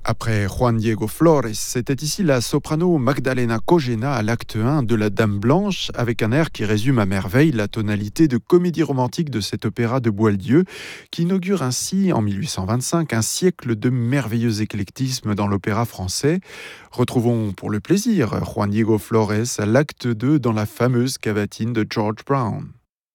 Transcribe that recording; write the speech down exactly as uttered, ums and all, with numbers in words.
Après Juan Diego Flores, c'était ici la soprano Magdalena Kojena à l'acte un de La Dame Blanche, avec un air qui résume à merveille la tonalité de comédie romantique de cet opéra de Boieldieu, qui inaugure ainsi, en mille huit cent vingt-cinq, un siècle de merveilleux éclectisme dans l'opéra français. Retrouvons pour le plaisir Juan Diego Flores à l'acte deux dans la fameuse cavatine de George Brown.